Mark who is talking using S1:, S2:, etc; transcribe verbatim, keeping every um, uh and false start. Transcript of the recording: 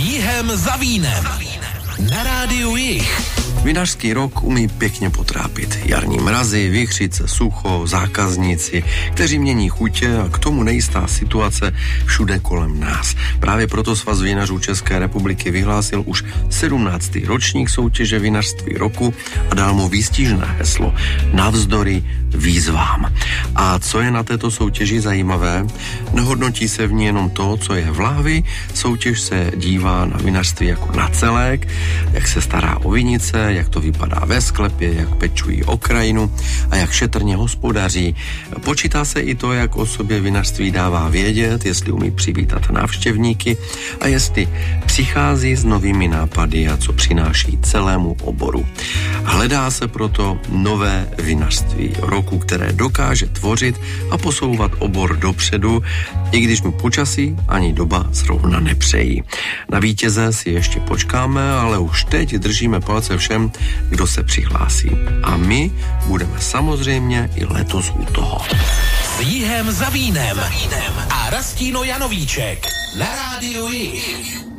S1: Jihem za vínem. Na rádiu Jih.
S2: Vinařský rok umí pěkně potrápit. Jarní mrazy, vichřice, sucho, zákazníci, kteří mění chutě a k tomu nejistá situace všude kolem nás. Právě proto Svaz vinařů České republiky vyhlásil už sedmnáctý ročník soutěže Vinařství roku a dal mu výstižné heslo Navzdory výzvám. A co je na této soutěži zajímavé? Nehodnotí se v ní jenom to, co je v lahvi, soutěž se dívá na vinařství jako na celek, jak se stará o vinice, jak to vypadá ve sklepě, jak pečují o krajinu a jak šetrně hospodaří. Počítá se i to, jak o sobě vinařství dává vědět, jestli umí přivítat návštěvníky a jestli přichází s novými nápady a co přináší celému oboru. Hledá se proto nové vinařství roku, které dokáže tvořit a posouvat obor dopředu, i když mu počasí ani doba zrovna nepřejí. Na vítěze si ještě počkáme, ale už teď držíme palce všem, kdo se přihlásí. A my budeme samozřejmě i letos u toho.
S1: S Jihem za vínem a Rastíno Janovíček na rádiu Jih.